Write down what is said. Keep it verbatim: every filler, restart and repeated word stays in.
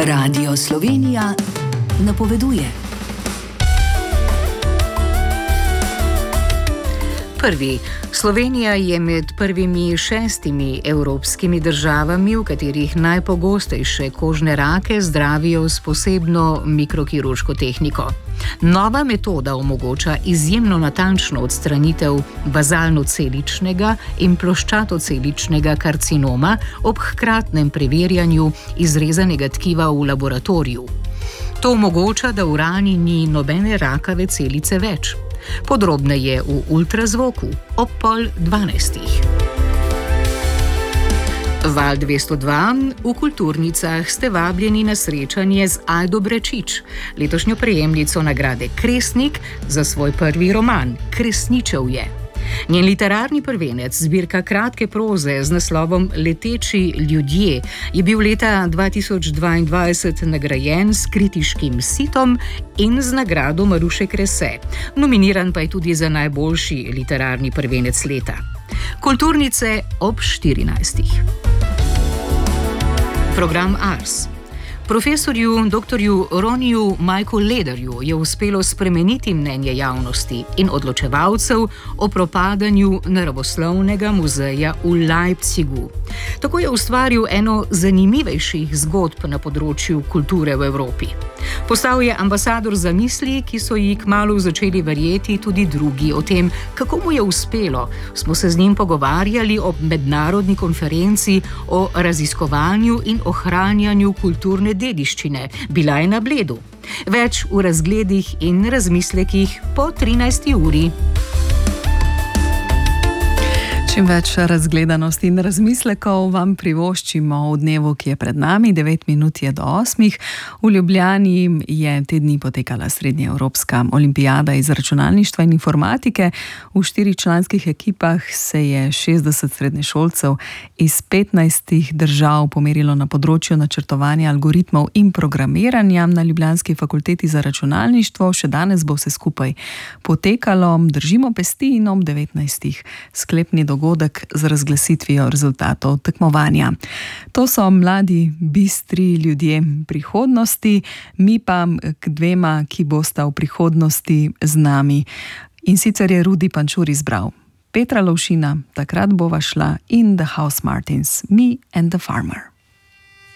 Radio Slovenija napoveduje. Prvi. Slovenija je med prvimi šestimi evropskimi državami, v katerih najpogostejše kožne rake zdravijo s posebno mikrokirurško tehniko. Nova metoda omogoča izjemno natančno odstranitev bazalno-celičnega in ploščatoceličnega karcinoma ob hkratnem preverjanju izrezanega tkiva v laboratoriju. To omogoča, da v rani ni nobene rakave celice več. Podrobneje v ultrazvoku ob pol dvanajstih. Val dvesto dva, v Kulturnicah ste vabljeni na srečanje z Ajdo Bračič, letošnjo prejemnico nagrade Kresnik za svoj prvi roman Kresničevje. Njen literarni prvenec, zbirka kratke proze z naslovom Leteči ljudje, je bil leta dva tisoč dvaindvajset nagrajen s kritiškim sitom in z nagrado Maruše Krese. Nominiran pa je tudi za najboljši literarni prvenec leta. Kulturnice ob štirinajstih. Program Ars. Profesorju doktorju Roniju Majku Lederju je uspelo spremeniti mnenje javnosti in odločevalcev o propadanju naravoslovnega muzeja v Leipzigu. Tako je ustvaril eno zanimivejših zgodb na področju kulture v Evropi. Postal je ambasador zamisli, ki so ji kmalu začeli verjeti tudi drugi. O tem, kako mu je uspelo, smo se z njim pogovarjali ob mednarodni konferenci o raziskovanju in ohranjanju kulturne dediščine. Bila je na Bledu. Več v razgledih in razmislekih po trinajsti uri. Čim več razgledanosti in razmislekov vam privoščimo v dnevu, ki je pred nami. Devet minut je do osmih. V Ljubljani je te dni potekala srednjeevropska olimpijada iz računalništva in informatike. V štiričlanskih ekipah se je šestdeset srednješolcev iz petnajstih držav pomerilo na področju načrtovanja algoritmov in programiranja na ljubljanski fakulteti za računalništvo. Še danes bo vse skupaj potekalo. Držimo pesti in ob devetnajstih sklepni dogodek z razglasitvijo rezultatov tekmovanja. To so mladi, bistri ljudje prihodnosti, mi pa k dvema, ki bosta v prihodnosti z nami. In sicer je Rudi Pančur izbral Petra Lovšina, Takrat bova šla in The Housemartins, Me and the Farmer.